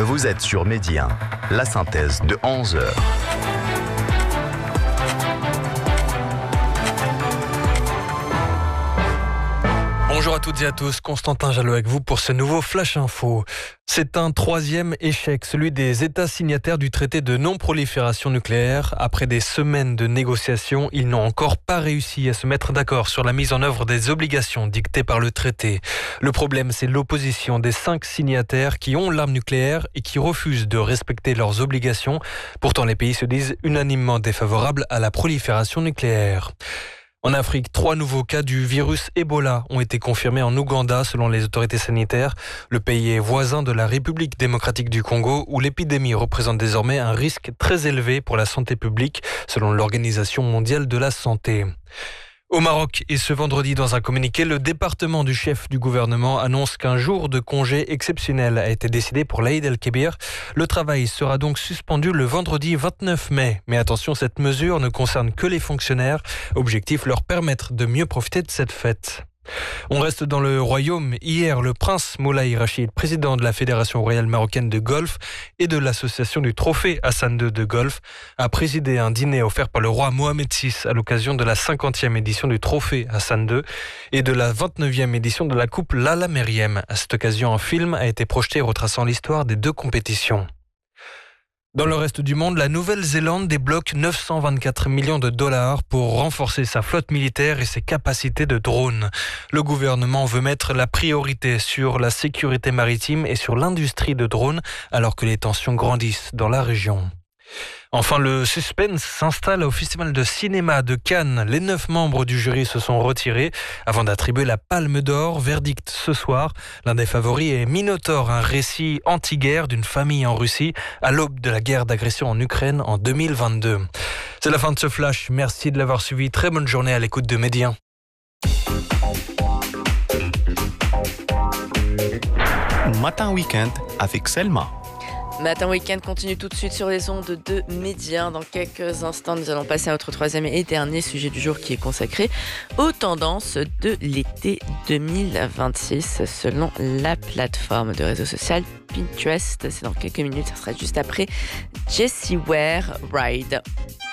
Vous êtes sur Midi 1, la synthèse de 11h. Bonjour à toutes et à tous, Constantin Jalot avec vous pour ce nouveau Flash Info. C'est un troisième échec, celui des États signataires du traité de non-prolifération nucléaire. Après des semaines de négociations, ils n'ont encore pas réussi à se mettre d'accord sur la mise en œuvre des obligations dictées par le traité. Le problème, c'est l'opposition des 5 signataires qui ont l'arme nucléaire et qui refusent de respecter leurs obligations. Pourtant, les pays se disent unanimement défavorables à la prolifération nucléaire. En Afrique, 3 nouveaux cas du virus Ebola ont été confirmés en Ouganda selon les autorités sanitaires. Le pays est voisin de la République démocratique du Congo où l'épidémie représente désormais un risque très élevé pour la santé publique selon l'Organisation mondiale de la santé. Au Maroc, et ce vendredi dans un communiqué, le département du chef du gouvernement annonce qu'un jour de congé exceptionnel a été décidé pour l'Aïd el-Kébir. Le travail sera donc suspendu le vendredi 29 mai. Mais attention, cette mesure ne concerne que les fonctionnaires. Objectif, leur permettre de mieux profiter de cette fête. On reste dans le royaume. Hier, le prince Moulay Rachid, président de la Fédération royale marocaine de golf et de l'association du trophée Hassan II de golf, a présidé un dîner offert par le roi Mohamed VI à l'occasion de la 50e édition du trophée Hassan II et de la 29e édition de la coupe Lala Meriem. À cette occasion, un film a été projeté retraçant l'histoire des deux compétitions. Dans le reste du monde, la Nouvelle-Zélande débloque 924 millions de dollars pour renforcer sa flotte militaire et ses capacités de drones. Le gouvernement veut mettre la priorité sur la sécurité maritime et sur l'industrie de drones alors que les tensions grandissent dans la région. Enfin, le suspense s'installe au Festival de cinéma de Cannes. Les 9 membres du jury se sont retirés avant d'attribuer la Palme d'Or. Verdict ce soir. L'un des favoris est Minotaur, un récit anti-guerre d'une famille en Russie à l'aube de la guerre d'agression en Ukraine en 2022. C'est la fin de ce flash. Merci de l'avoir suivi. Très bonne journée à l'écoute de Midi 1. Matin Week-end avec Selma. Matin Week-end continue tout de suite sur les ondes de Midi 1. Dans quelques instants, nous allons passer à notre troisième et dernier sujet du jour qui est consacré aux tendances de l'été 2026 selon la plateforme de réseau social Pinterest. C'est dans quelques minutes, ça sera juste après Jessie Ware Ride.